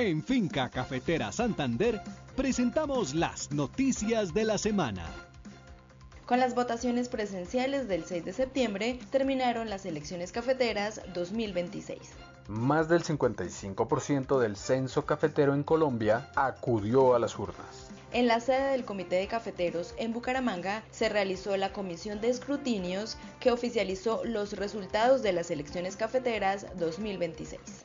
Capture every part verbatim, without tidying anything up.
En Finca Cafetera Santander presentamos las noticias de la semana. Con las votaciones presenciales del seis de septiembre terminaron las elecciones cafeteras dos mil veintiséis. Más del cincuenta y cinco por ciento del censo cafetero en Colombia acudió a las urnas. En la sede del Comité de Cafeteros en Bucaramanga se realizó la comisión de escrutinios que oficializó los resultados de las elecciones cafeteras dos mil veintiséis.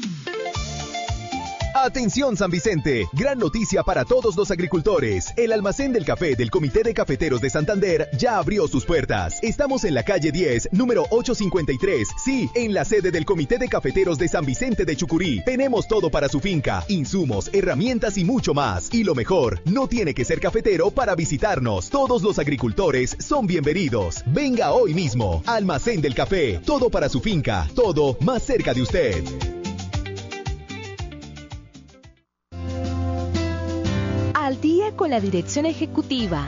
Atención San Vicente, gran noticia para todos los agricultores. El almacén del café del Comité de Cafeteros de Santander ya abrió sus puertas. Estamos en la calle diez, número ochocientos cincuenta y tres. Sí, en la sede del Comité de Cafeteros de San Vicente de Chucurí. Tenemos todo para su finca, insumos, herramientas y mucho más. Y lo mejor, no tiene que ser cafetero para visitarnos. Todos los agricultores son bienvenidos. Venga hoy mismo. Almacén del café, todo para su finca, todo más cerca de usted. Al día con la dirección ejecutiva.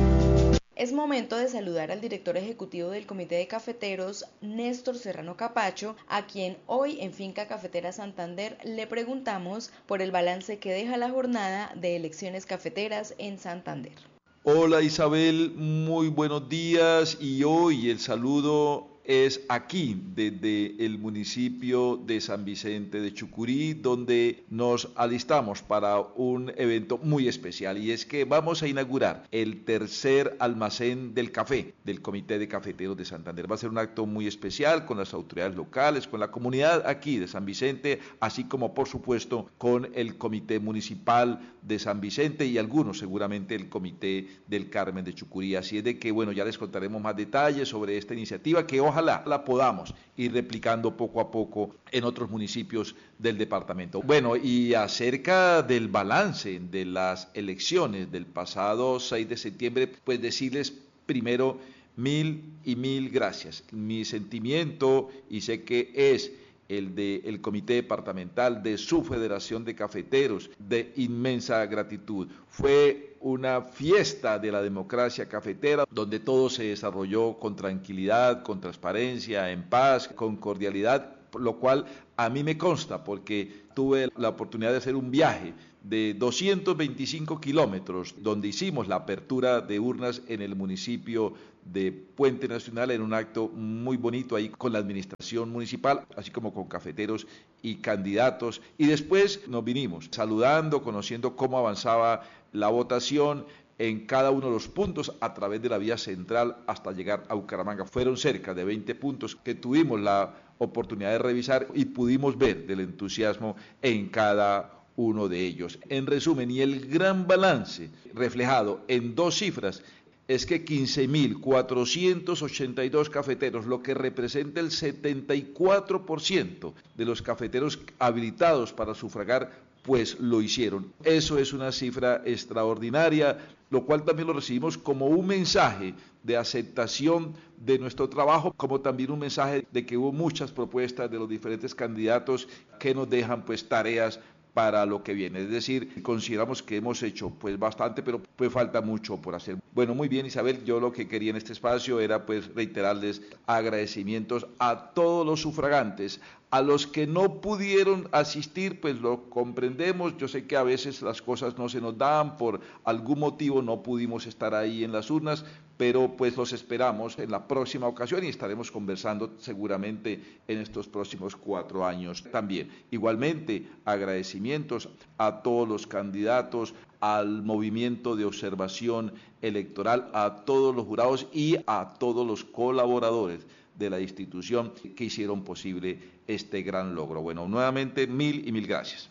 Es momento de saludar al director ejecutivo del Comité de Cafeteros, Néstor Serrano Capacho, a quien hoy en Finca Cafetera Santander le preguntamos por el balance que deja la jornada de elecciones cafeteras en Santander. Hola Isabel, muy buenos días y hoy el saludo es aquí, desde el municipio de San Vicente de Chucurí, donde nos alistamos para un evento muy especial, y es que vamos a inaugurar el tercer almacén del café del Comité de Cafeteros de Santander. Va a ser un acto muy especial con las autoridades locales, con la comunidad aquí de San Vicente, así como por supuesto con el Comité Municipal de San Vicente y algunos seguramente el Comité del Carmen de Chucurí. Así es de que bueno, ya les contaremos más detalles sobre esta iniciativa que ojalá Ojalá la podamos ir replicando poco a poco en otros municipios del departamento. Bueno, y acerca del balance de las elecciones del pasado seis de septiembre, pues decirles primero mil y mil gracias. Mi sentimiento, y sé que es el del Comité Departamental, de su Federación de Cafeteros, de inmensa gratitud. Fue una fiesta de la democracia cafetera, donde todo se desarrolló con tranquilidad, con transparencia, en paz, con cordialidad, lo cual a mí me consta porque tuve la oportunidad de hacer un viaje de doscientos veinticinco kilómetros, donde hicimos la apertura de urnas en el municipio de Puente Nacional, en un acto muy bonito ahí con la administración municipal, así como con cafeteros y candidatos, y después nos vinimos saludando, conociendo cómo avanzaba la votación en cada uno de los puntos a través de la vía central hasta llegar a Bucaramanga. Fueron cerca de veinte puntos que tuvimos la oportunidad de revisar y pudimos ver del entusiasmo en cada uno de ellos. En resumen, y el gran balance reflejado en dos cifras es que quince mil cuatrocientos ochenta y dos cafeteros, lo que representa el setenta y cuatro por ciento de los cafeteros habilitados para sufragar, pues lo hicieron. Eso es una cifra extraordinaria, lo cual también lo recibimos como un mensaje de aceptación de nuestro trabajo, como también un mensaje de que hubo muchas propuestas de los diferentes candidatos que nos dejan pues tareas para lo que viene. Es decir, consideramos que hemos hecho pues bastante, pero pues falta mucho por hacer. Bueno, muy bien Isabel, yo lo que quería en este espacio era pues reiterarles agradecimientos a todos los sufragantes. A los que no pudieron asistir, pues lo comprendemos. Yo sé que a veces las cosas no se nos dan, por algún motivo no pudimos estar ahí en las urnas, pero pues los esperamos en la próxima ocasión y estaremos conversando seguramente en estos próximos cuatro años también. Igualmente, agradecimientos a todos los candidatos, al movimiento de observación electoral, a todos los jurados y a todos los colaboradores de la institución que hicieron posible este gran logro. Bueno, nuevamente mil y mil gracias.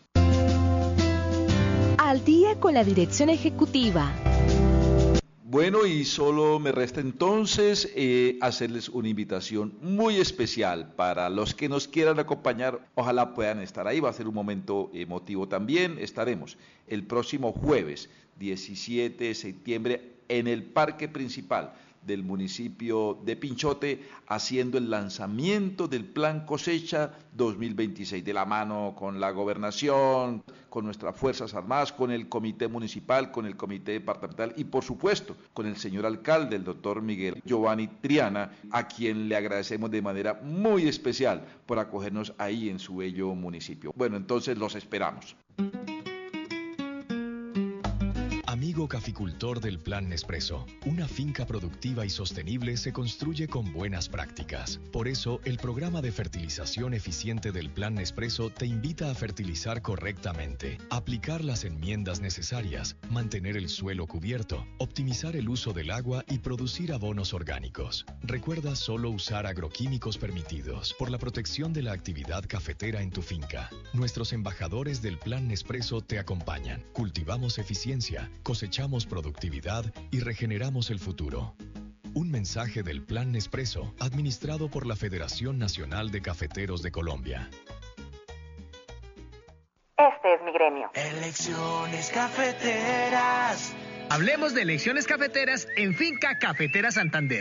Al día con la dirección ejecutiva. Bueno, y solo me resta entonces eh, hacerles una invitación muy especial para los que nos quieran acompañar. Ojalá puedan estar ahí, va a ser un momento emotivo también. Estaremos el próximo jueves diecisiete de septiembre en el Parque Principal del municipio de Pinchote, haciendo el lanzamiento del Plan Cosecha dos mil veintiséis, de la mano con la gobernación, con nuestras Fuerzas Armadas, con el comité municipal, con el comité departamental y por supuesto con el señor alcalde, el doctor Miguel Giovanni Triana, a quien le agradecemos de manera muy especial por acogernos ahí en su bello municipio. Bueno, entonces los esperamos. Amigo caficultor del Plan Nespresso, una finca productiva y sostenible se construye con buenas prácticas. Por eso, el programa de fertilización eficiente del Plan Nespresso te invita a fertilizar correctamente, aplicar las enmiendas necesarias, mantener el suelo cubierto, optimizar el uso del agua y producir abonos orgánicos. Recuerda solo usar agroquímicos permitidos por la protección de la actividad cafetera en tu finca. Nuestros embajadores del Plan Nespresso te acompañan. Cultivamos eficiencia, cosechamos productividad y regeneramos el futuro. Un mensaje del Plan Nespresso, administrado por la Federación Nacional de Cafeteros de Colombia. Este es mi gremio. Elecciones cafeteras. Hablemos de elecciones cafeteras en Finca Cafetera Santander.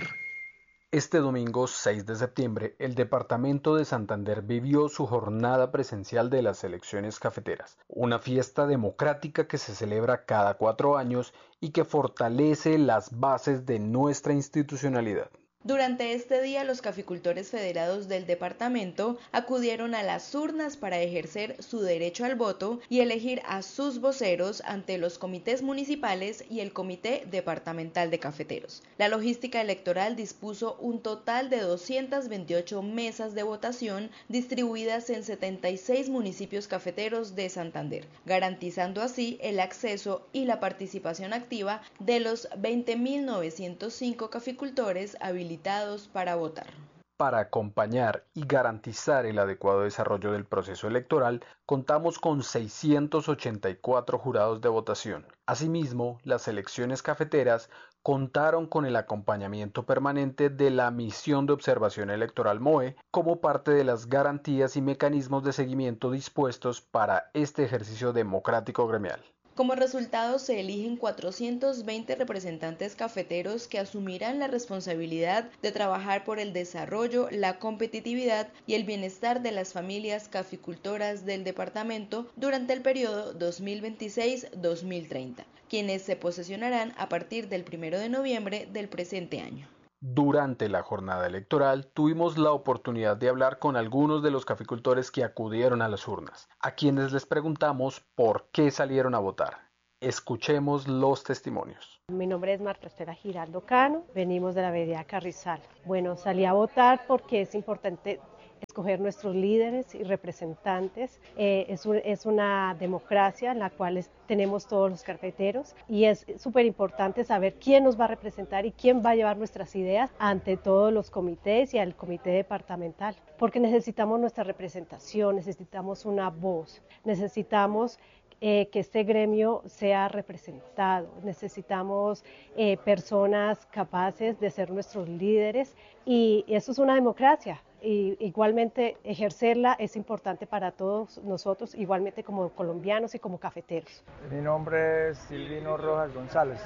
Este domingo seis de septiembre, el departamento de Santander vivió su jornada presencial de las elecciones cafeteras, una fiesta democrática que se celebra cada cuatro años y que fortalece las bases de nuestra institucionalidad. Durante este día, los caficultores federados del departamento acudieron a las urnas para ejercer su derecho al voto y elegir a sus voceros ante los comités municipales y el comité departamental de cafeteros. La logística electoral dispuso un total de doscientas veintiocho mesas de votación distribuidas en setenta y seis municipios cafeteros de Santander, garantizando así el acceso y la participación activa de los veinte mil novecientos cinco caficultores habilitados para votar. Para acompañar y garantizar el adecuado desarrollo del proceso electoral, contamos con seiscientos ochenta y cuatro jurados de votación. Asimismo, las elecciones cafeteras contaron con el acompañamiento permanente de la Misión de Observación Electoral M O E como parte de las garantías y mecanismos de seguimiento dispuestos para este ejercicio democrático gremial. Como resultado, se eligen cuatrocientos veinte representantes cafeteros que asumirán la responsabilidad de trabajar por el desarrollo, la competitividad y el bienestar de las familias caficultoras del departamento durante el periodo dos mil veintiséis a dos mil treinta, quienes se posesionarán a partir del primero de noviembre del presente año. Durante la jornada electoral tuvimos la oportunidad de hablar con algunos de los caficultores que acudieron a las urnas, a quienes les preguntamos por qué salieron a votar. Escuchemos los testimonios. Mi nombre es Marta Estela Giraldo Cano, venimos de la vereda Carrizal. Bueno, salí a votar porque es importante escoger nuestros líderes y representantes. Eh, es, un, es una democracia en la cual es, tenemos todos los cafeteros y es súper importante saber quién nos va a representar y quién va a llevar nuestras ideas ante todos los comités y al comité departamental, porque necesitamos nuestra representación, necesitamos una voz, necesitamos Eh, que este gremio sea representado, necesitamos eh, personas capaces de ser nuestros líderes y eso es una democracia y igualmente ejercerla es importante para todos nosotros, igualmente como colombianos y como cafeteros. Mi nombre es Silvino Rojas González,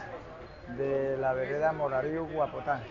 de la vereda Morarío, Guapotá.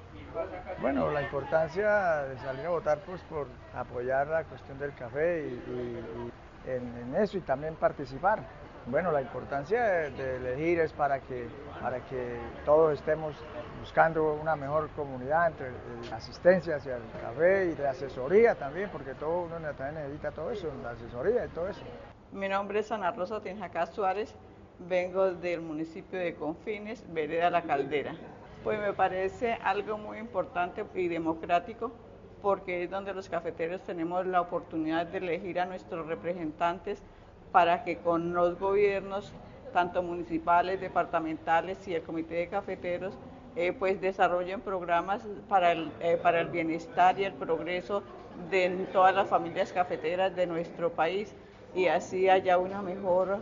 Bueno, la importancia de salir a votar pues por apoyar la cuestión del café y, y, y En, en eso y también participar. Bueno, la importancia de, de elegir es para que, para que todos estemos buscando una mejor comunidad entre la asistencia hacia el café y la asesoría también, porque todo uno también necesita todo eso, la asesoría y todo eso. Mi nombre es Ana Rosa Tinjacá Suárez, vengo del municipio de Confines, vereda La Caldera. Pues me parece algo muy importante y democrático, porque es donde los cafeteros tenemos la oportunidad de elegir a nuestros representantes para que con los gobiernos, tanto municipales, departamentales y el comité de cafeteros, eh, pues desarrollen programas para el, eh, para el bienestar y el progreso de todas las familias cafeteras de nuestro país y así haya una mejor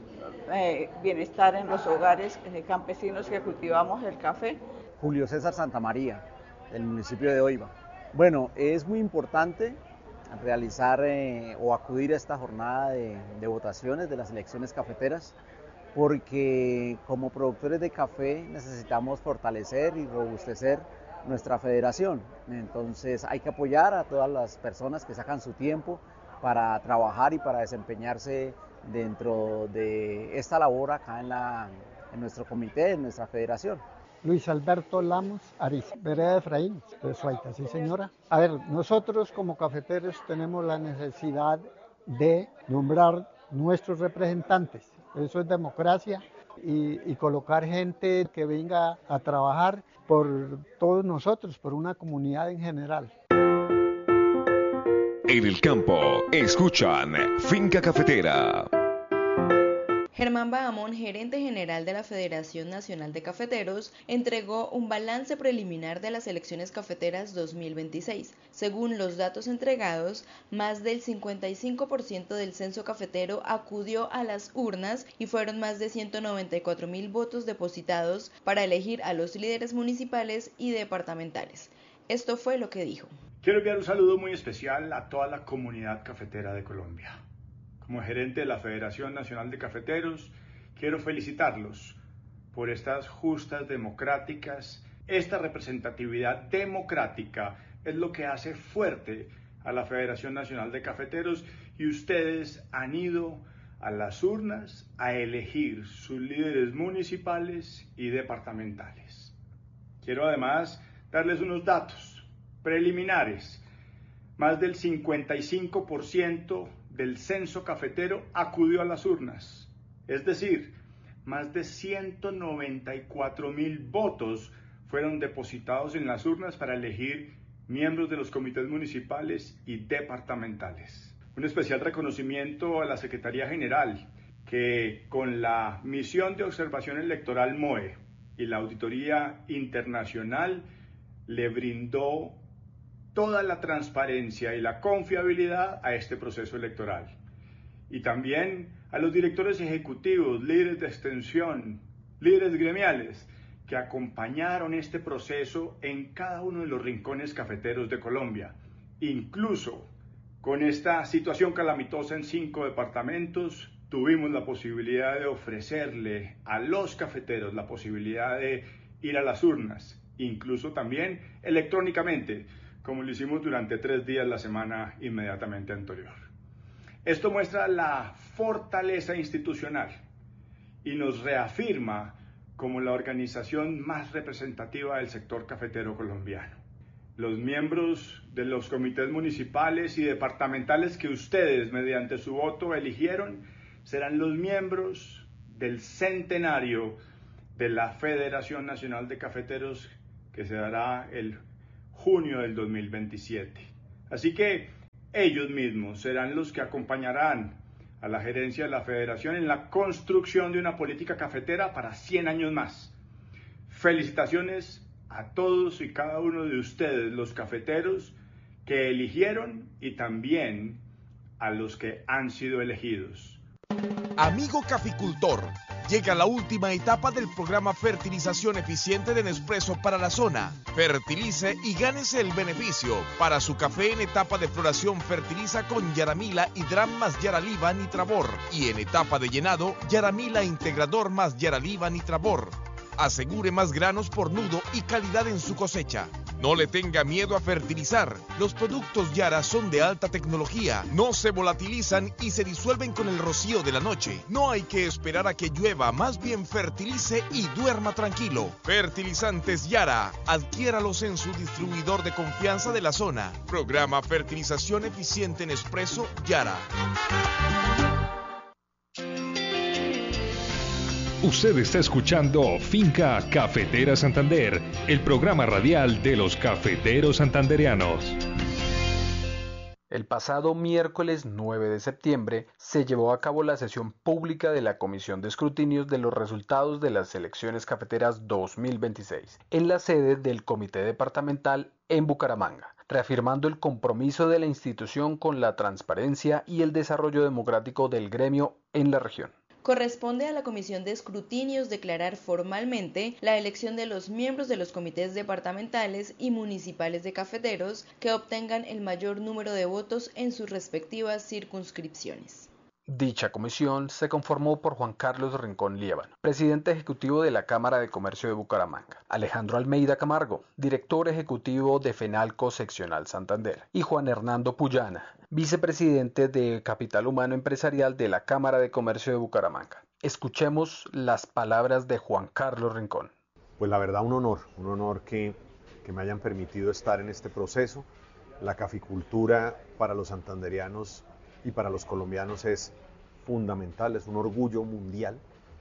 eh, bienestar en los hogares eh, campesinos que cultivamos el café. Julio César Santamaría, del municipio de Oiva. Bueno, es muy importante realizar eh, o acudir a esta jornada de, de votaciones de las elecciones cafeteras porque como productores de café necesitamos fortalecer y robustecer nuestra federación. Entonces hay que apoyar a todas las personas que sacan su tiempo para trabajar y para desempeñarse dentro de esta labor acá en, la, en nuestro comité, en nuestra federación. Luis Alberto Lamos Ariza, vereda de Efraín, de Suaita, sí señora. A ver, nosotros como cafeteros tenemos la necesidad de nombrar nuestros representantes. Eso es democracia y, y colocar gente que venga a trabajar por todos nosotros, por una comunidad en general. En el campo, escuchan Finca Cafetera. Germán Bahamón, gerente general de la Federación Nacional de Cafeteros, entregó un balance preliminar de las elecciones cafeteras dos mil veintiséis. Según los datos entregados, más del cincuenta y cinco por ciento del censo cafetero acudió a las urnas y fueron más de ciento noventa y cuatro mil votos depositados para elegir a los líderes municipales y departamentales. Esto fue lo que dijo. Quiero enviar un saludo muy especial a toda la comunidad cafetera de Colombia. Como gerente de la Federación Nacional de Cafeteros, quiero felicitarlos por estas justas democráticas. Esta representatividad democrática es lo que hace fuerte a la Federación Nacional de Cafeteros y ustedes han ido a las urnas a elegir sus líderes municipales y departamentales. Quiero además darles unos datos preliminares. Más del cincuenta y cinco por ciento del censo cafetero acudió a las urnas, es decir, más de ciento noventa y cuatro mil votos fueron depositados en las urnas para elegir miembros de los comités municipales y departamentales. Un especial reconocimiento a la Secretaría General, que con la misión de observación electoral M O E y la auditoría internacional le brindó toda la transparencia y la confiabilidad a este proceso electoral. Y también a los directores ejecutivos, líderes de extensión, líderes gremiales, que acompañaron este proceso en cada uno de los rincones cafeteros de Colombia. Incluso con esta situación calamitosa en cinco departamentos, tuvimos la posibilidad de ofrecerle a los cafeteros la posibilidad de ir a las urnas, incluso también electrónicamente, como lo hicimos durante tres días la semana inmediatamente anterior. Esto muestra la fortaleza institucional y nos reafirma como la organización más representativa del sector cafetero colombiano. Los miembros de los comités municipales y departamentales que ustedes, mediante su voto, eligieron, serán los miembros del centenario de la Federación Nacional de Cafeteros, que se dará el junio del dos mil veintisiete. Así que ellos mismos serán los que acompañarán a la gerencia de la Federación en la construcción de una política cafetera para cien años más. Felicitaciones a todos y cada uno de ustedes, los cafeteros que eligieron, y también a los que han sido elegidos. Amigo caficultor, llega la última etapa del programa Fertilización Eficiente de Nespresso para la zona. Fertilice y gánese el beneficio. Para su café en etapa de floración, fertiliza con Yaramila Hidram más Yaraliva Nitrabor. Y en etapa de llenado, Yaramila Integrador más Yaraliva Nitrabor. Asegure más granos por nudo y calidad en su cosecha. No le tenga miedo a fertilizar. Los productos Yara son de alta tecnología, no se volatilizan y se disuelven con el rocío de la noche. No hay que esperar a que llueva, más bien fertilice y duerma tranquilo. Fertilizantes Yara, adquiéralos en su distribuidor de confianza de la zona. Programa Fertilización Eficiente Nespresso Yara. Usted está escuchando Finca Cafetera Santander, el programa radial de los cafeteros santandereanos. El pasado miércoles nueve de septiembre se llevó a cabo la sesión pública de la Comisión de Escrutinios de los resultados de las elecciones cafeteras dos mil veintiséis, en la sede del Comité Departamental en Bucaramanga, reafirmando el compromiso de la institución con la transparencia y el desarrollo democrático del gremio en la región. Corresponde a la Comisión de Escrutinios declarar formalmente la elección de los miembros de los comités departamentales y municipales de cafeteros que obtengan el mayor número de votos en sus respectivas circunscripciones. Dicha comisión se conformó por Juan Carlos Rincón Líbano, presidente ejecutivo de la Cámara de Comercio de Bucaramanga, Alejandro Almeida Camargo, director ejecutivo de FENALCO Seccional Santander, y Juan Hernando Puyana, vicepresidente de Capital Humano Empresarial de la Cámara de Comercio de Bucaramanga. Escuchemos las palabras de Juan Carlos Rincón. Pues la verdad un honor, un honor que, que me hayan permitido estar en este proceso. La caficultura para los santanderianos y para los colombianos es fundamental, es un orgullo mundial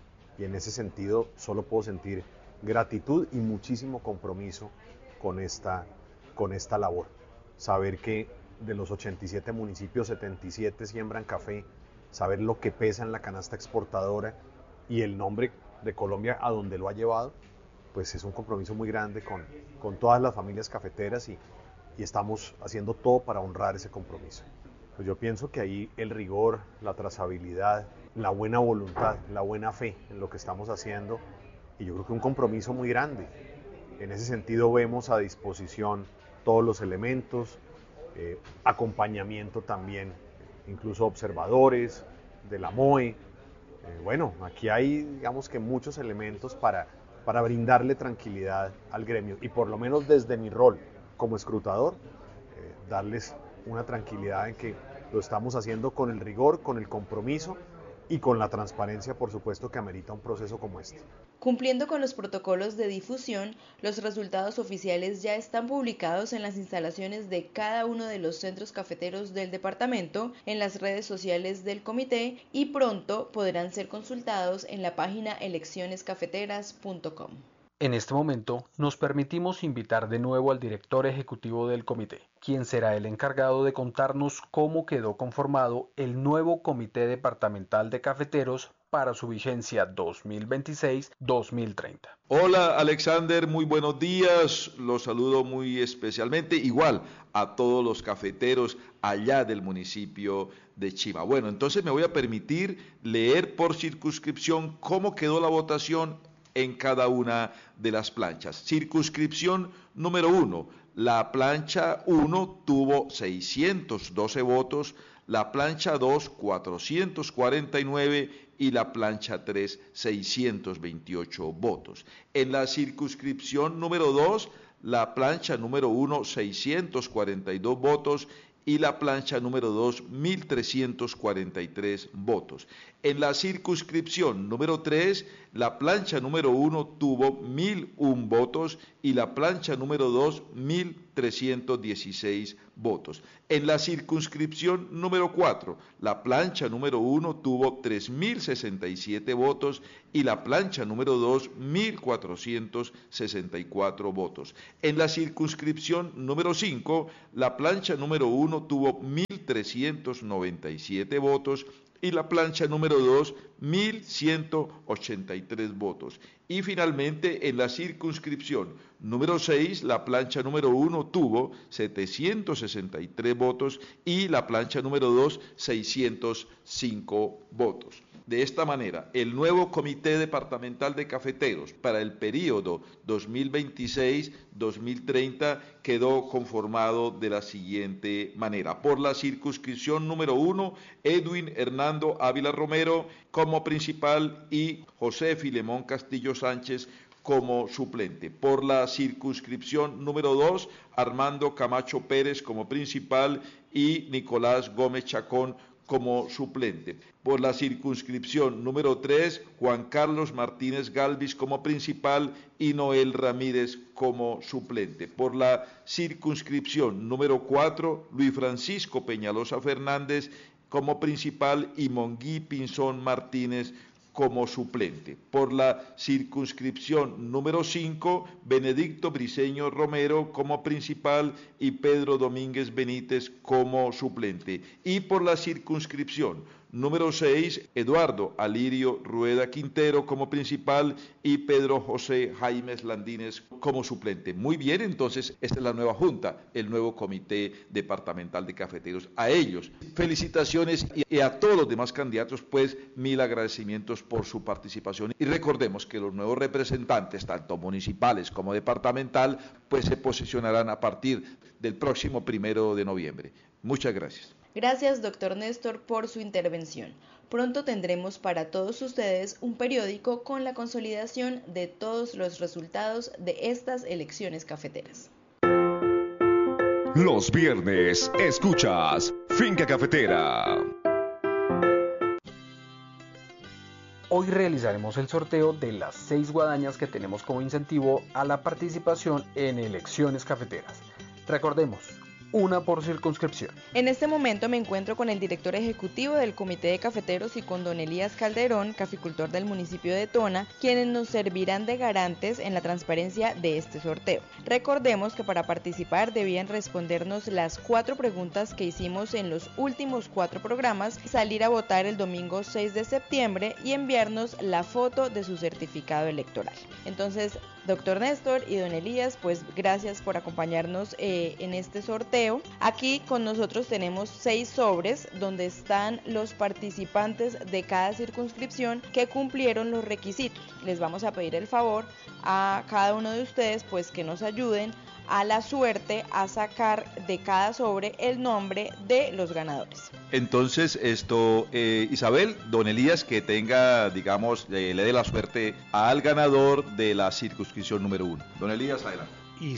y en ese sentido solo puedo sentir gratitud y muchísimo compromiso con esta, con esta labor. Saber que de los ochenta y siete municipios, setenta y siete siembran café, saber lo que pesa en la canasta exportadora y el nombre de Colombia a donde lo ha llevado, pues es un compromiso muy grande con, con todas las familias cafeteras y, y estamos haciendo todo para honrar ese compromiso. Pues yo pienso que ahí el rigor, la trazabilidad, la buena voluntad, la buena fe en lo que estamos haciendo y yo creo que un compromiso muy grande. En ese sentido vemos a disposición todos los elementos, eh, acompañamiento también, incluso observadores de la M O E. Eh, bueno, aquí hay digamos que muchos elementos para, para brindarle tranquilidad al gremio y por lo menos desde mi rol como escrutador, eh, darles una tranquilidad en que lo estamos haciendo con el rigor, con el compromiso y con la transparencia, por supuesto, que amerita un proceso como este. Cumpliendo con los protocolos de difusión, los resultados oficiales ya están publicados en las instalaciones de cada uno de los centros cafeteros del departamento, en las redes sociales del comité y pronto podrán ser consultados en la página elecciones cafeteras punto com. En este momento nos permitimos invitar de nuevo al director ejecutivo del comité, quien será el encargado de contarnos cómo quedó conformado el nuevo Comité Departamental de Cafeteros para su vigencia dos mil veintiséis a dos mil treinta. Hola Alexander, muy buenos días, los saludo muy especialmente, igual a todos los cafeteros allá del municipio de Chima. Bueno, entonces me voy a permitir leer por circunscripción cómo quedó la votación en cada una de las planchas. Circunscripción número uno, la plancha uno tuvo seiscientos doce votos, la plancha dos cuatrocientos cuarenta y nueve y la plancha tres seiscientos veintiocho votos. En la circunscripción número dos, la plancha número uno seiscientos cuarenta y dos votos y la plancha número dos, mil trescientos cuarenta y tres votos. En la circunscripción número tres, la plancha número uno tuvo mil uno votos y la plancha número dos, mil trescientos dieciséis votos. En la circunscripción número cuatro, la plancha número uno tuvo tres mil sesenta y siete votos y la plancha número dos, mil cuatrocientos sesenta y cuatro votos. En la circunscripción número cinco, la plancha número uno tuvo mil trescientos noventa y siete votos y la plancha número dos, mil ciento ochenta y tres votos. Y finalmente, en la circunscripción número seis, la plancha número uno tuvo setecientos sesenta y tres votos y la plancha número dos, seiscientos cinco votos. De esta manera, el nuevo Comité Departamental de Cafeteros para el período dos mil veintiséis a dos mil treinta quedó conformado de la siguiente manera. Por la circunscripción número uno, Edwin Hernando Ávila Romero como principal y José Filemón Castillo Sánchez como suplente. Por la circunscripción número dos, Armando Camacho Pérez como principal y Nicolás Gómez Chacón como suplente. Por la circunscripción número tres, Juan Carlos Martínez Galvis como principal y Noel Ramírez como suplente. Por la circunscripción número cuatro, Luis Francisco Peñalosa Fernández como principal y Monguí Pinzón Martínez como suplente. Por la circunscripción número cinco, Benedicto Briceño Romero como principal y Pedro Domínguez Benítez como suplente. Y por la circunscripción número seis, Eduardo Alirio Rueda Quintero como principal y Pedro José Jaimes Landines como suplente. Muy bien, entonces esta es la nueva junta, el nuevo Comité Departamental de Cafeteros. A ellos, felicitaciones y a todos los demás candidatos, pues mil agradecimientos por su participación. Y recordemos que los nuevos representantes, tanto municipales como departamental, pues se posicionarán a partir del próximo primero de noviembre. Muchas gracias. Gracias, doctor Néstor, por su intervención. Pronto tendremos para todos ustedes un periódico con la consolidación de todos los resultados de estas elecciones cafeteras. Los viernes escuchas Finca Cafetera. Hoy realizaremos el sorteo de las seis guadañas que tenemos como incentivo a la participación en elecciones cafeteras. Recordemos, una por circunscripción. En este momento me encuentro con el director ejecutivo del Comité de Cafeteros y con don Elías Calderón, caficultor del municipio de Tona, quienes nos servirán de garantes en la transparencia de este sorteo. Recordemos que para participar debían respondernos las cuatro preguntas que hicimos en los últimos cuatro programas, salir a votar el domingo seis de septiembre y enviarnos la foto de su certificado electoral. Entonces, doctor Néstor y don Elías, pues gracias por acompañarnos eh, en este sorteo. Aquí con nosotros tenemos seis sobres donde están los participantes de cada circunscripción que cumplieron los requisitos. Les vamos a pedir el favor a cada uno de ustedes pues que nos ayuden a la suerte a sacar de cada sobre el nombre de los ganadores. Entonces, esto, eh, Isabel, don Elías, que tenga, digamos, eh, le dé la suerte al ganador de la circunscripción número uno. Don Elías, adelante.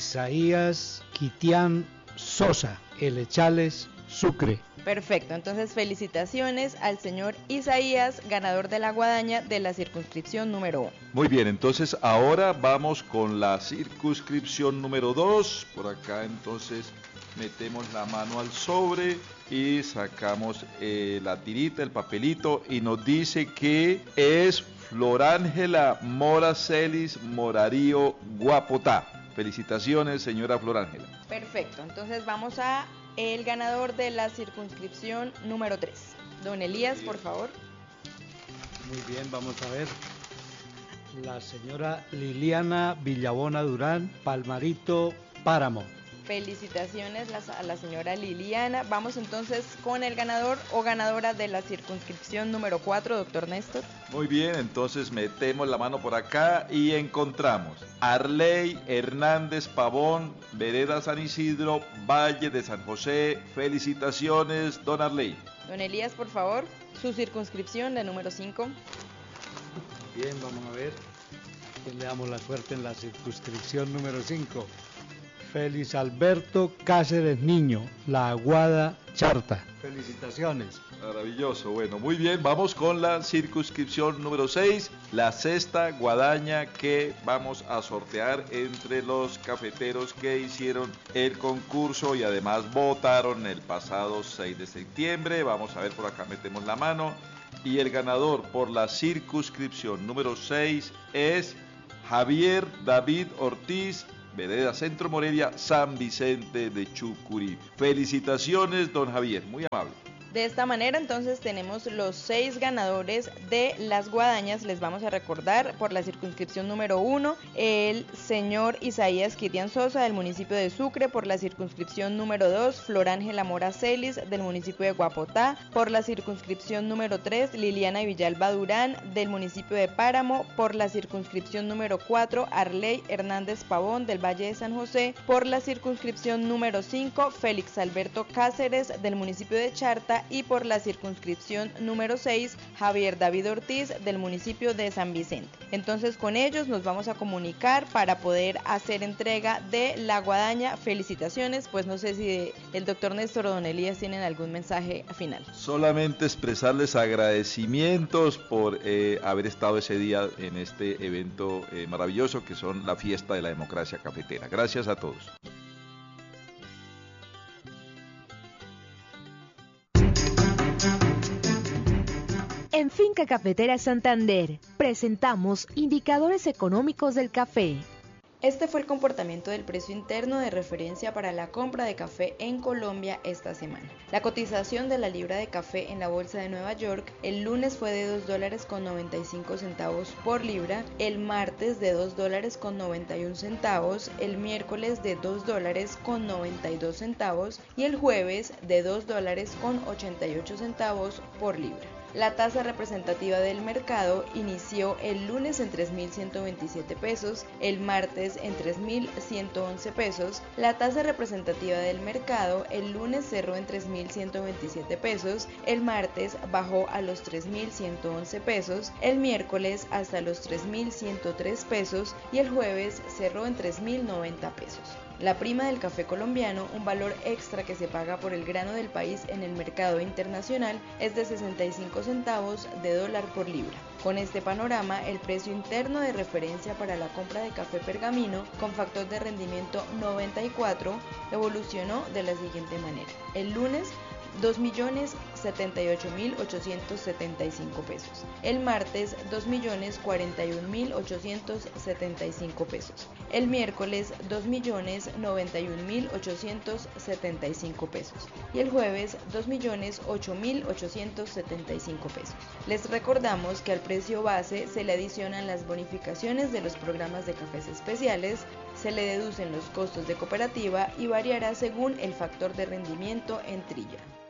Isaías Quitián Sosa, Elechales, Sucre. Perfecto, entonces felicitaciones al señor Isaías, ganador de la guadaña de la circunscripción número uno. Muy bien, entonces ahora vamos con la circunscripción número dos. Por acá entonces metemos la mano al sobre y sacamos eh, la tirita, el papelito, y nos dice que es Florángela Mora Celis Morarío Guapotá. Felicitaciones, señora Florángela. Perfecto, entonces vamos a el ganador de la circunscripción número tres. Don Elías, por favor. Muy bien, vamos a ver. La señora Liliana Villabona Durán, Palmarito, Páramo. Felicitaciones a la señora Liliana. Vamos entonces con el ganador o ganadora de la circunscripción número cuatro, doctor Néstor. Muy bien, entonces metemos la mano por acá y encontramos Arley Hernández Pavón, Vereda San Isidro, Valle de San José. Felicitaciones, don Arley. Don Elías, por favor, su circunscripción, la número cinco. Bien, vamos a ver. ¿Quién le damos la suerte en la circunscripción número cinco? Félix Alberto Cáceres Niño, La Aguada, Charta. Felicitaciones. Maravilloso, bueno, muy bien, vamos con la circunscripción número seis, la sexta guadaña que vamos a sortear entre los cafeteros que hicieron el concurso y además votaron el pasado seis de septiembre. Vamos a ver, por acá metemos la mano y el ganador por la circunscripción número seis es Javier David Ortiz, Vereda Centro Morelia, San Vicente de Chucurí. Felicitaciones, don Javier, muy amable. De esta manera entonces tenemos los seis ganadores de las guadañas. Les vamos a recordar por la circunscripción número uno, el señor Isaías Quitián Sosa del municipio de Sucre; por la circunscripción número dos, Florángela Mora Celis del municipio de Guapotá; por la circunscripción número tres, Liliana Villalba Durán del municipio de Páramo; por la circunscripción número cuatro, Arley Hernández Pavón del Valle de San José; por la circunscripción número cinco, Félix Alberto Cáceres del municipio de Charta; y por la circunscripción número seis, Javier David Ortiz del municipio de San Vicente. Entonces con ellos nos vamos a comunicar para poder hacer entrega de la guadaña. Felicitaciones, pues no sé si el doctor Néstor o don Elías tienen algún mensaje final. Solamente expresarles agradecimientos por eh, haber estado ese día en este evento eh, maravilloso que son la fiesta de la democracia cafetera. Gracias a todos. En Finca Cafetera Santander, presentamos indicadores económicos del café. Este fue el comportamiento del precio interno de referencia para la compra de café en Colombia esta semana. La cotización de la libra de café en la bolsa de Nueva York el lunes fue de dos dólares con noventa y cinco centavos por libra, el martes de dos dólares con noventa y un centavos, el miércoles de dos dólares con noventa y dos centavos y el jueves de dos dólares con ochenta y ocho centavos por libra. La tasa representativa del mercado inició el lunes en tres mil ciento veintisiete pesos, el martes en tres mil ciento once pesos. La tasa representativa del mercado el lunes cerró en tres mil ciento veintisiete pesos, el martes bajó a los tres mil ciento once pesos, el miércoles hasta los tres mil ciento tres pesos y el jueves cerró en tres mil noventa pesos. La prima del café colombiano, un valor extra que se paga por el grano del país en el mercado internacional, es de sesenta y cinco centavos de dólar por libra. Con este panorama, el precio interno de referencia para la compra de café pergamino con factor de rendimiento noventa y cuatro evolucionó de la siguiente manera. El lunes, dos millones setenta y ocho mil ochocientos setenta y cinco pesos. El martes, dos millones cuarenta y un mil ochocientos setenta y cinco pesos. El miércoles, dos millones noventa y un mil ochocientos setenta y cinco pesos. Y el jueves, dos millones ocho mil ochocientos setenta y cinco pesos. Les recordamos que al precio base se le adicionan las bonificaciones de los programas de cafés especiales, se le deducen los costos de cooperativa y variará según el factor de rendimiento en trilla.